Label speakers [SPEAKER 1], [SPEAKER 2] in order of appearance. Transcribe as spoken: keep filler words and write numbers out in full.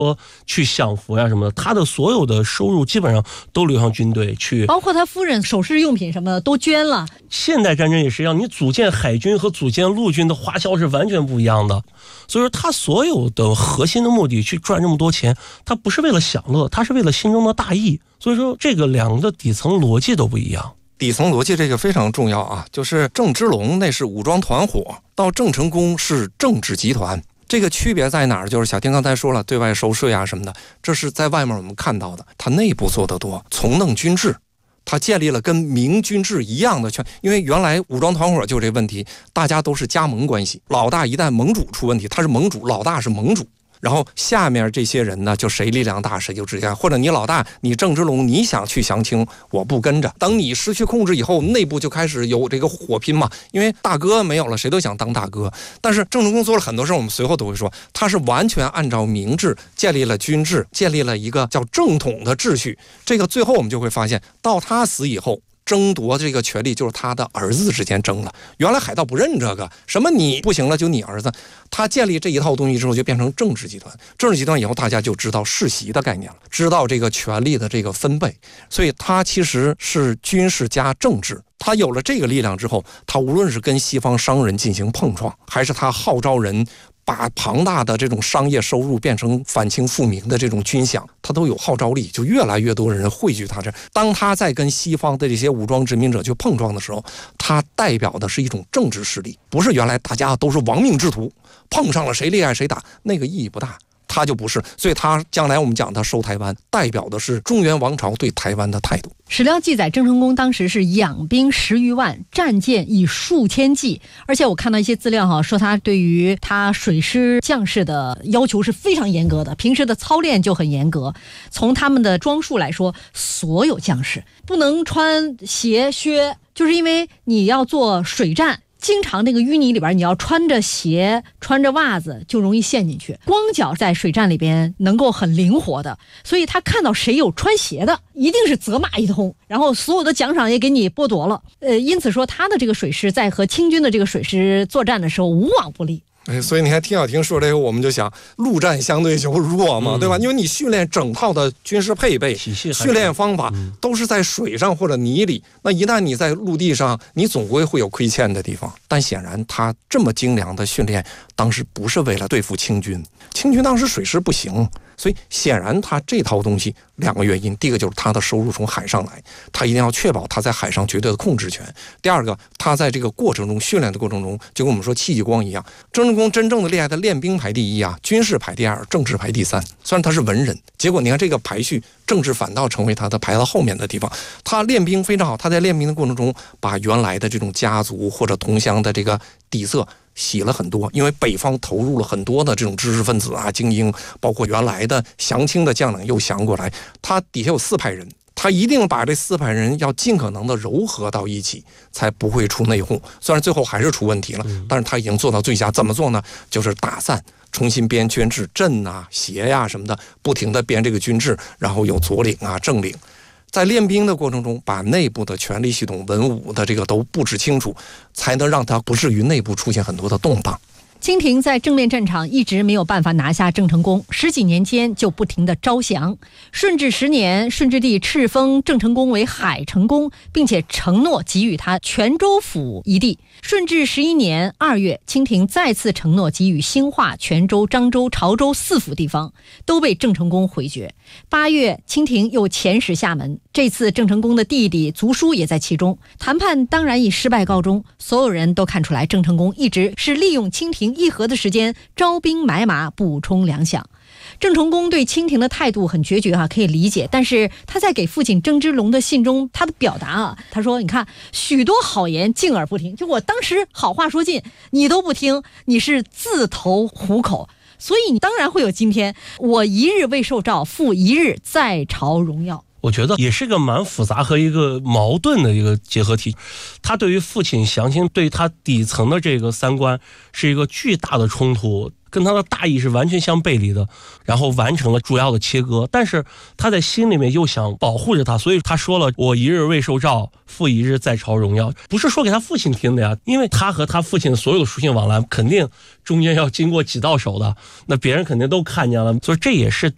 [SPEAKER 1] 说去享福呀什么的，他的所有的收入基本上都流向军队去，
[SPEAKER 2] 包括他夫人首饰用品什么的都捐了。
[SPEAKER 1] 现代战争也是一样，你组建海军和组建陆军的花销是完全不一样的。所以说他所有的核心的目的去赚这么多钱，他不是为了享乐，他是为了心中的大义。所以说这个两个的底层逻辑都不一样。
[SPEAKER 3] 底层逻辑这个非常重要啊，就是郑芝龙那是武装团伙，到郑成功是政治集团。这个区别在哪儿？就是小丁刚才说了，对外收税啊什么的，这是在外面我们看到的。他内部做得多，从弄军制，他建立了跟明军制一样的权。因为原来武装团伙就这问题，大家都是加盟关系，老大一旦盟主出问题，他是盟主，老大是盟主。然后下面这些人呢，就谁力量大谁就直接，或者你老大你郑芝龙你想去降清，我不跟着。等你失去控制以后，内部就开始有这个火拼嘛，因为大哥没有了，谁都想当大哥。但是郑成功做了很多事，我们随后都会说，他是完全按照明制建立了军制，建立了一个叫正统的秩序。这个最后我们就会发现，到他死以后，争夺这个权利就是他的儿子之间争了。原来海盗不认这个，什么你不行了就你儿子。他建立这一套东西之后，就变成政治集团。政治集团以后，大家就知道世袭的概念了，知道这个权力的这个分配。所以他其实是军事加政治。他有了这个力量之后，他无论是跟西方商人进行碰撞，还是他号召人把庞大的这种商业收入变成反清复明的这种军饷，他都有号召力，就越来越多人汇聚他这。当他在跟西方的这些武装殖民者去碰撞的时候，他代表的是一种政治势力，不是原来大家都是亡命之徒，碰上了谁厉害谁打，那个意义不大。他就不是，所以他将来我们讲他收台湾，代表的是中原王朝对台湾的态度。
[SPEAKER 2] 史料记载，郑成功当时是养兵十余万，战舰以数千计，而且我看到一些资料哈，说他对于他水师将士的要求是非常严格的，平时的操练就很严格。从他们的装束来说，所有将士不能穿鞋靴，就是因为你要做水战。经常那个淤泥里边，你要穿着鞋穿着袜子就容易陷进去，光脚在水战里边能够很灵活的，所以他看到谁有穿鞋的一定是责骂一通，然后所有的奖赏也给你剥夺了。呃，因此说他的这个水师在和清军的这个水师作战的时候无往不利。
[SPEAKER 3] 哎，所以你看听小婷说这个，我们就想陆战相对就弱嘛，嗯、对吧？因为你训练整套的军事配备、训练方法都是在水上或者泥里，那一旦你在陆地上，你总归会有亏欠的地方。但显然他这么精良的训练，当时不是为了对付清军，清军当时水师不行。所以显然他这套东西两个原因，第一个就是他的收入从海上来，他一定要确保他在海上绝对的控制权。第二个，他在这个过程中训练的过程中，就跟我们说戚继光一样，郑成功真正的厉害的练兵排第一啊，军事排第二，政治排第三。虽然他是文人，结果你看这个排序，政治反倒成为他的排到后面的地方。他练兵非常好，他在练兵的过程中，把原来的这种家族或者同乡的这个底色洗了很多，因为北方投入了很多的这种知识分子啊、精英，包括原来的降清的将领又降过来，他底下有四派人，他一定把这四派人要尽可能的糅合到一起，才不会出内讧。虽然最后还是出问题了，但是他已经做到最佳。怎么做呢？就是打散，重新编军制，镇啊、协呀、啊、什么的，不停的编这个军制，然后有左领啊、正领。在练兵的过程中，把内部的权力系统、文武的这个都布置清楚，才能让他不至于内部出现很多的动荡。
[SPEAKER 2] 清廷在正面战场一直没有办法拿下郑成功，十几年间就不停地招降。顺治十年，顺治帝敕封郑成功为海成公，并且承诺给予他泉州府一地。顺治十一年二月，清廷再次承诺给予兴化、泉州、漳州、潮州四府地方，都被郑成功回绝。八月，清廷又遣使厦门，这次郑成功的弟弟族叔也在其中。谈判当然以失败告终，所有人都看出来郑成功一直是利用清廷议和的时间招兵买马，补充粮饷。郑成功对清廷的态度很决绝啊，可以理解。但是他在给父亲郑芝龙的信中，他的表达啊，他说：“你看，许多好言敬而不听，就我当时好话说尽，你都不听，你是自投虎口。所以你当然会有今天，我一日未受诏，复一日在朝荣耀。”
[SPEAKER 1] 我觉得也是个蛮复杂和一个矛盾的一个结合体。他对于父亲降清，对他底层的这个三观是一个巨大的冲突，跟他的大义是完全相背离的，然后完成了主要的切割。但是他在心里面又想保护着他，所以他说了：“我一日未受诏，复一日在朝荣耀。”不是说给他父亲听的呀，因为他和他父亲所有的书信往来，肯定中间要经过几道手的，那别人肯定都看见了，所以这也是